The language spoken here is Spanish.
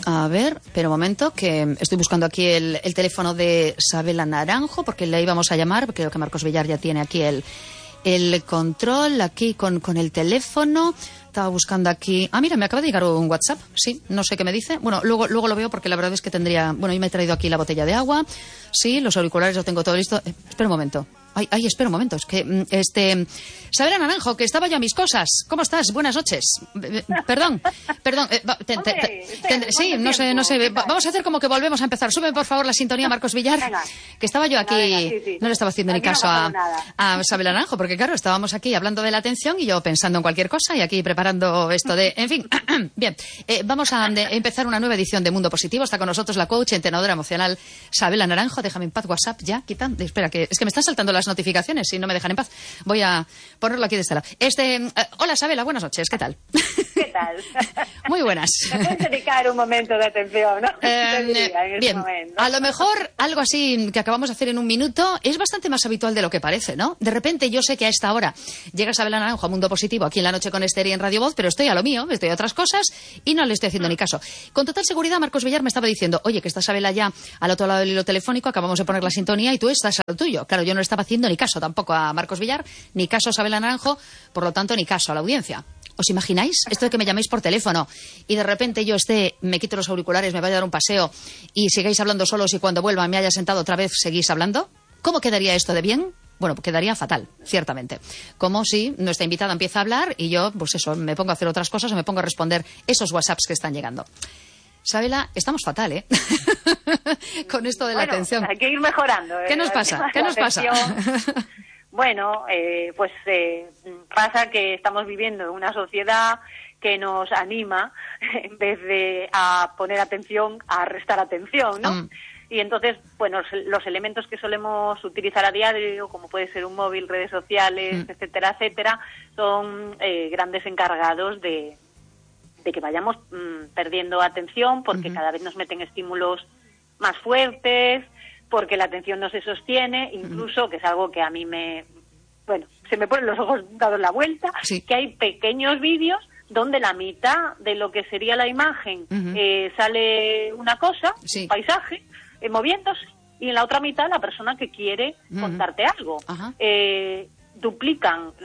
A ver, pero un momento, que estoy buscando aquí el teléfono de Sabela Naranjo, porque le íbamos a llamar, porque creo que Marcos Villar ya tiene aquí el control, aquí con el teléfono. Estaba buscando aquí... Ah, mira, me acaba de llegar un WhatsApp, sí, no sé qué me dice. Bueno, luego lo veo porque la verdad es que tendría... Bueno, yo me he traído aquí la botella de agua, sí, los auriculares lo tengo todo listo. Espera un momento. Ay, espera un momento, es que... Sabela Naranjo, que estaba yo a mis cosas. ¿Cómo estás? Buenas noches. Perdón. Sí, no sé. Vamos a hacer como que volvemos a empezar. Sube, por favor, la sintonía, Marcos Villar. Venga. Que estaba yo aquí... Venga, sí. No le estaba haciendo ni caso a Sabela Naranjo, porque claro, estábamos aquí hablando de la atención y yo pensando en cualquier cosa y aquí preparando esto de... En fin, bien. Vamos a empezar una nueva edición de Mundo Positivo. Está con nosotros la coach, entrenadora emocional Sabela Naranjo. Déjame en paz WhatsApp ya, quitando... Espera, que es que me están saltando las notificaciones y no me dejan en paz. Voy a ponerlo aquí de este lado. Hola, Sabela, buenas noches, ¿qué tal? ¿Qué tal? Muy buenas. Me puedes dedicar un momento de atención, ¿no? Bien, a lo mejor algo así que acabamos de hacer en un minuto es bastante más habitual de lo que parece, ¿no? De repente yo sé que a esta hora llega Sabela Naranjo a Mundo Positivo aquí en La Noche con Esther y en Radio Voz, pero estoy a lo mío, estoy a otras cosas y no le estoy haciendo ni caso. Con total seguridad, Marcos Villar me estaba diciendo, oye, que está Sabela ya al otro lado del hilo telefónico, acabamos de poner la sintonía y tú estás a lo tuyo. Claro, yo no le estaba haciendo ni caso tampoco a Marcos Villar, ni caso a Sabela Naranjo, por lo tanto, ni caso a la audiencia. ¿Os imagináis? Esto de que me llaméis por teléfono y de repente yo me quito los auriculares, me vaya a dar un paseo y sigáis hablando solos y cuando vuelva me haya sentado otra vez seguís hablando. ¿Cómo quedaría esto de bien? Bueno, quedaría fatal, ciertamente. Como si nuestra invitada empieza a hablar y yo, pues eso, me pongo a hacer otras cosas o me pongo a responder esos WhatsApps que están llegando. Sabela, estamos fatal, ¿eh? Con esto de la atención. Hay que ir mejorando. ¿Qué nos pasa? Bueno, pasa que estamos viviendo en una sociedad que nos anima, en vez de a poner atención, a restar atención, ¿no? Y entonces, bueno, los elementos que solemos utilizar a diario, como puede ser un móvil, redes sociales, etcétera, son grandes encargados de que vayamos perdiendo atención, porque cada vez nos meten estímulos más fuertes, porque la atención no se sostiene, incluso, que es algo que a mí se me ponen los ojos dados la vuelta, que hay pequeños vídeos donde la mitad de lo que sería la imagen sale una cosa, un paisaje, moviéndose, y en la otra mitad la persona que quiere contarte algo. Duplican